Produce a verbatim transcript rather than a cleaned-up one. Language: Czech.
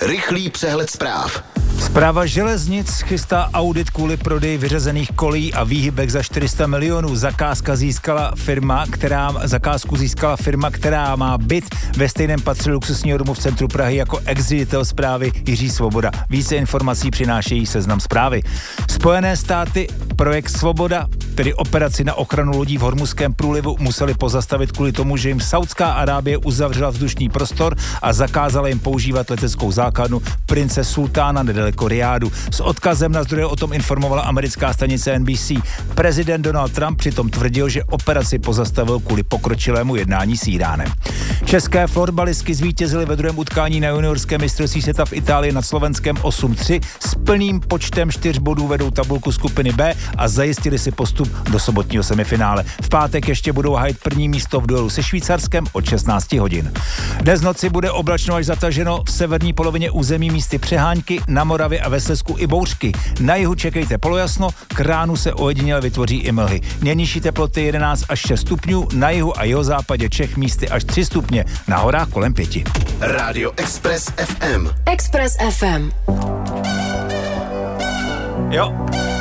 Rychlý přehled zpráv. Správa železnic chystá audit kvůli prodeji vyřazených kolejí a výhybek za čtyři sta milionů. Zakázka získala firma, která, zakázku získala firma, která má byt ve stejném patře luxusního domu v centru Prahy jako ex-ředitel správy Jiří Svoboda. Více informací přinášejí Seznam Zprávy. Spojené státy projekt Svoboda, tedy operaci na ochranu lodí v Hormuzském průlivu, museli pozastavit kvůli tomu, že jim Saudská Arábie uzavřela vzdušný prostor a zakázala jim používat leteckou základnu Prince Sultána nedaleko Riádu. S odkazem na zdroje o tom informovala americká stanice N B C. Prezident Donald Trump přitom tvrdil, že operaci pozastavil kvůli pokročilému jednání s Íránem. České florbalistky zvítězily ve druhém utkání na juniorském mistrovství světa v Itálii nad Slovenskem osm tři. S plným počtem čtyř bodů vedou tabulku skupiny B a zajistili si postup do sobotního semifinále. V pátek ještě budou hájit první místo v duelu se Švýcarskem od šestnáct hodin. Dnes noci bude oblačno až zataženo, v severní polovině území místy přehánky, na Moravě a ve Slezsku i bouřky. Na jihu čekejte polojasno, k ránu se ojediněle vytvoří i mlhy. Nejnižší teploty jedenáct až šest stupňů, na jihu a jihozápadě Čech místy až tři stupně, na horách kolem pěti. Rádio Express F M. Express F M. Jo.